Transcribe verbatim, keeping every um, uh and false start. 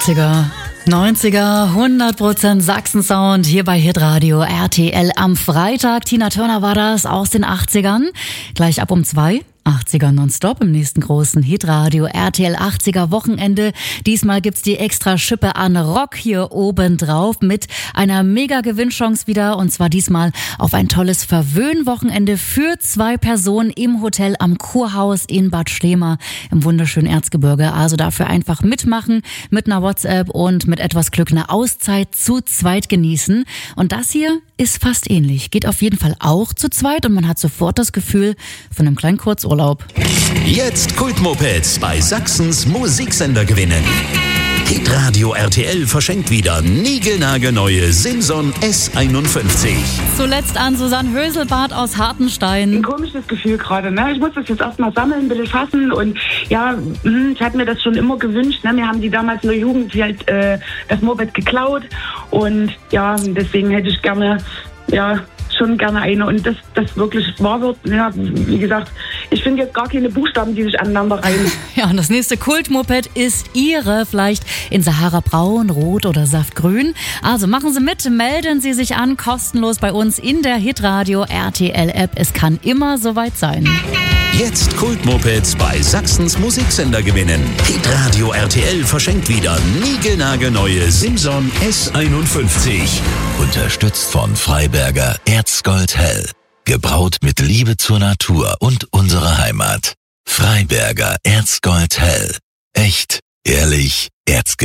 achtziger, neunziger, hundert Prozent Sachsen-Sound hier bei Hitradio R T L am Freitag. Tina Turner war das aus den achtzigern. Gleich ab um zwei. achtziger nonstop im nächsten großen Hitradio R T L achtziger Wochenende. Diesmal gibt's die extra Schippe an Rock hier oben drauf mit einer mega Gewinnchance wieder, und zwar diesmal auf ein tolles Verwöhnwochenende für zwei Personen im Hotel am Kurhaus in Bad Schlema im wunderschönen Erzgebirge. Also dafür einfach mitmachen mit einer WhatsApp und mit etwas Glück eine Auszeit zu zweit genießen. Und das hier ist fast ähnlich. Geht auf jeden Fall auch zu zweit und man hat sofort das Gefühl von einem kleinen Kurzurlaub. Jetzt Kultmopeds bei Sachsens Musiksender gewinnen. Hitradio R T L verschenkt wieder niegelnagelneue Simson S einundfünfzig. Zuletzt an Susanne Höselbart aus Hartenstein. Ein komisches Gefühl gerade, ne? Ich muss das jetzt erstmal sammeln, ein bisschen fassen und ja, ich hatte mir das schon immer gewünscht, ne? Wir haben die damals in der Jugend halt äh, das Moped geklaut und ja, deswegen hätte ich gerne, ja, schon gerne eine und das, das wirklich wahr wird. Ja, wie gesagt, ich finde jetzt gar keine Buchstaben, die sich aneinander reihen. Ja, und das nächste Kultmoped ist Ihre, vielleicht in Sahara Braun, Rot oder Saftgrün. Also machen Sie mit, melden Sie sich an, kostenlos bei uns in der Hitradio R T L App. Es kann immer soweit sein. Jetzt Kultmopeds bei Sachsens Musiksender gewinnen. Hitradio R T L verschenkt wieder niegelnagelneue Simson S einundfünfzig. Unterstützt von Freiberger Erzgold Hell. Gebraut mit Liebe zur Natur und unserer Heimat. Freiberger Erzgold Hell. Echt, ehrlich, Erzgebirge.